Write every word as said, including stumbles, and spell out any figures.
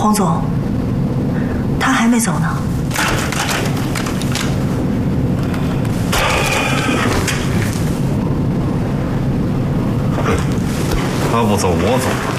黄总，他还没走呢。 他不走，我走。